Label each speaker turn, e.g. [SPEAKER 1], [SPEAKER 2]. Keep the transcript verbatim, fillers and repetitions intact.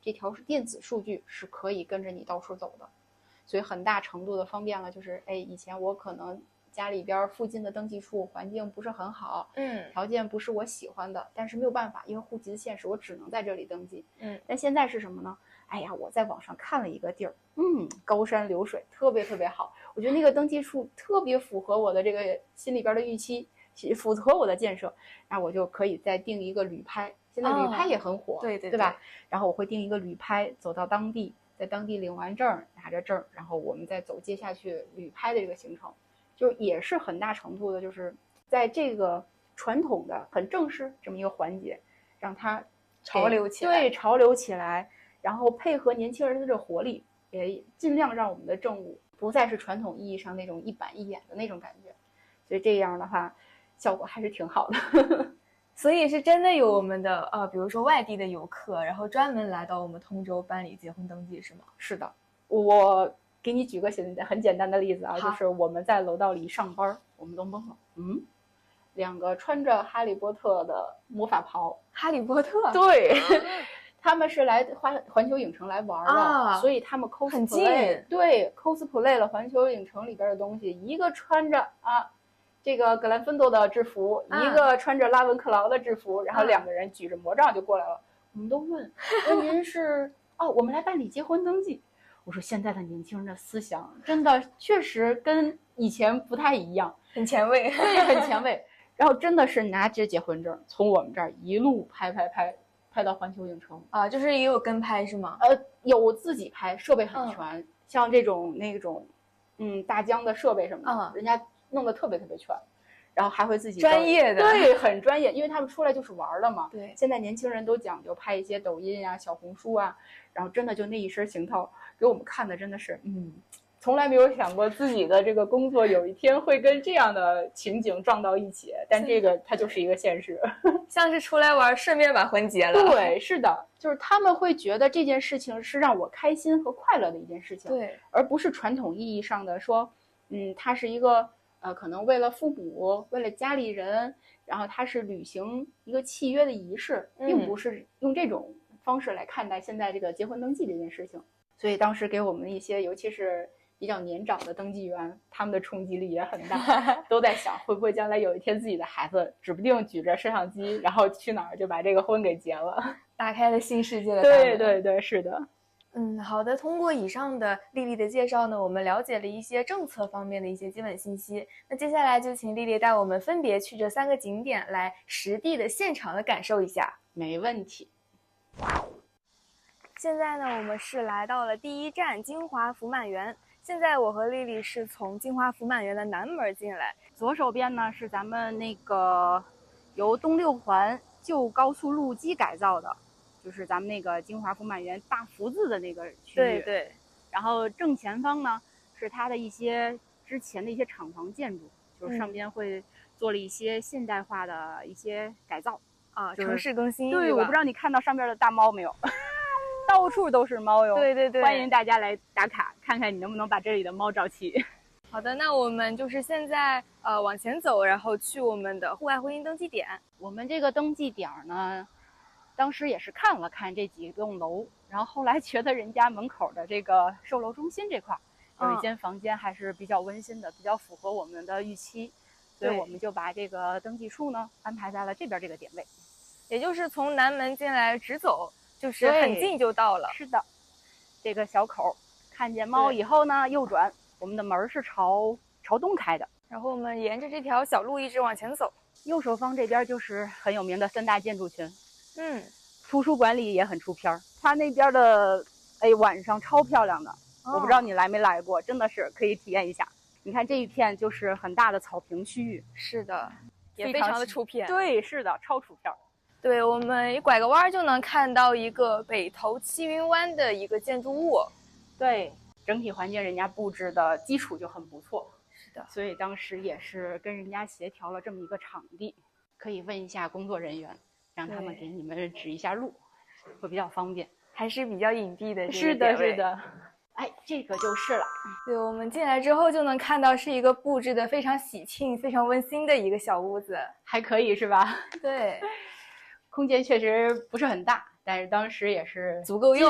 [SPEAKER 1] 这条电子数据是可以跟着你到处走的，所以很大程度的方便了。就是哎，以前我可能家里边附近的登记处环境不是很好，
[SPEAKER 2] 嗯，
[SPEAKER 1] 条件不是我喜欢的，但是没有办法，因为户籍的现实，我只能在这里登记。
[SPEAKER 2] 嗯，
[SPEAKER 1] 但现在是什么呢？哎呀，我在网上看了一个地儿，嗯，高山流水，特别特别好。我觉得那个登记处特别符合我的这个心里边的预期，符合我的建设，然后我就可以再订一个旅拍。现在旅拍也很火，
[SPEAKER 2] 哦、对 对
[SPEAKER 1] 对, 对吧？然后我会订一个旅拍，走到当地，在当地领完证，拿着证，然后我们再走接下去旅拍的这个行程，就也是很大程度的，就是在这个传统的很正式这么一个环节，让它
[SPEAKER 2] 潮流起来，
[SPEAKER 1] 对，潮流起来，然后配合年轻人的这活力，也尽量让我们的政务不再是传统意义上那种一板一眼的那种感觉，所以这样的话，效果还是挺好的。
[SPEAKER 2] 所以是真的有我们的呃，比如说外地的游客，然后专门来到我们通州办理结婚登记，是吗？
[SPEAKER 1] 是的，我给你举个很简单的例子啊，就是我们在楼道里上班，我们都懵了，嗯，两个穿着哈利波特的魔法袍，
[SPEAKER 2] 哈利波特，
[SPEAKER 1] 对，他们是来环环球影城来玩的，
[SPEAKER 2] 啊、
[SPEAKER 1] 所以他们 cosplay，
[SPEAKER 2] 很近，
[SPEAKER 1] 对 cosplay 了环球影城里边的东西，一个穿着啊。这个格兰芬多的制服，
[SPEAKER 2] 啊、
[SPEAKER 1] 一个穿着拉文克劳的制服，然后两个人举着魔杖就过来了。我们都问，问您是哦，我们来办理结婚登记。我说现在的年轻人的思想真的确实跟以前不太一样，
[SPEAKER 2] 很前卫，
[SPEAKER 1] 对，很前卫。然后真的是拿着结婚证从我们这儿一路拍拍拍拍到环球影城
[SPEAKER 2] 啊，就是也有跟拍是吗？
[SPEAKER 1] 呃，有自己拍，设备很全，
[SPEAKER 2] 嗯、
[SPEAKER 1] 像这种那种嗯大疆的设备什么的，
[SPEAKER 2] 嗯、
[SPEAKER 1] 人家弄得特别特别全。然后还会自己
[SPEAKER 2] 专业的，
[SPEAKER 1] 对，很专业，因为他们出来就是玩的嘛。
[SPEAKER 2] 对，
[SPEAKER 1] 现在年轻人都讲究拍一些抖音啊、小红书啊，然后真的就那一身行头给我们看的，真的是，嗯，从来没有想过自己的这个工作有一天会跟这样的情景撞到一起，但这个它就是一个现实，
[SPEAKER 2] 像是出来玩，顺便把婚结了。
[SPEAKER 1] 对，是的，就是他们会觉得这件事情是让我开心和快乐的一件事情，
[SPEAKER 2] 对，
[SPEAKER 1] 而不是传统意义上的说，嗯，它是一个。呃，可能为了父母，为了家里人，然后它是履行一个契约的仪式，并不是用这种方式来看待现在这个结婚登记这件事情。所以当时给我们一些，尤其是比较年长的登记员，他们的冲击力也很大，都在想会不会将来有一天自己的孩子指不定举着摄像机，然后去哪儿就把这个婚给结了，
[SPEAKER 2] 打开了新世界的大门。
[SPEAKER 1] 对对对，是的。
[SPEAKER 2] 嗯，好的。通过以上的丽丽的介绍呢，我们了解了一些政策方面的一些基本信息。那接下来就请丽丽带我们分别去这三个景点来实地的现场的感受一下。
[SPEAKER 1] 没问题。
[SPEAKER 2] 现在呢，我们是来到了第一站金华福满园。现在我和丽丽是从金华福满园的南门进来，
[SPEAKER 1] 左手边呢是咱们那个由东六环旧高速路基改造的。就是咱们那个金华福满园大福字的那个区域，
[SPEAKER 2] 对对。
[SPEAKER 1] 然后正前方呢是它的一些之前的一些厂房建筑，就是上边会做了一些现代化的一些改造、
[SPEAKER 2] 嗯、啊，
[SPEAKER 1] 就是、
[SPEAKER 2] 城市更新。
[SPEAKER 1] 对，我不知道你看到上边的大猫没有，到处都是猫哟。
[SPEAKER 2] 对对对，
[SPEAKER 1] 欢迎大家来打卡，看看你能不能把这里的猫找齐。
[SPEAKER 2] 好的，那我们就是现在呃往前走，然后去我们的户外婚姻登记点。
[SPEAKER 1] 我们这个登记点呢。当时也是看了看这几栋楼，然后后来觉得人家门口的这个售楼中心这块有一间房间还是比较温馨的，嗯、比较符合我们的预期，所以我们就把这个登记处呢安排在了这边这个点位，
[SPEAKER 2] 也就是从南门进来直走，就是很近就到了。
[SPEAKER 1] 是的，这个小口看见猫以后呢，右转，我们的门是朝朝东开的，
[SPEAKER 2] 然后我们沿着这条小路一直往前走，
[SPEAKER 1] 右手方这边就是很有名的三大建筑群。
[SPEAKER 2] 嗯，
[SPEAKER 1] 图书馆里也很出片儿，它那边的哎晚上超漂亮的、哦，我不知道你来没来过，真的是可以体验一下。你看这一片就是很大的草坪区域，
[SPEAKER 2] 是的，也非常的出片。
[SPEAKER 1] 对，是的，超出片儿。
[SPEAKER 2] 对，我们一拐个弯就能看到一个北投七云湾的一个建筑物。
[SPEAKER 1] 对，整体环境人家布置的基础就很不错。
[SPEAKER 2] 是的，
[SPEAKER 1] 所以当时也是跟人家协调了这么一个场地，可以问一下工作人员。让他们给你们指一下路，会比较方便，
[SPEAKER 2] 还是比较隐蔽的。
[SPEAKER 1] 是的，是的。哎，这个就是了。
[SPEAKER 2] 对，我们进来之后就能看到是一个布置的非常喜庆、非常温馨的一个小屋子，
[SPEAKER 1] 还可以是吧？
[SPEAKER 2] 对，
[SPEAKER 1] 空间确实不是很大，但是当时也是
[SPEAKER 2] 足够用。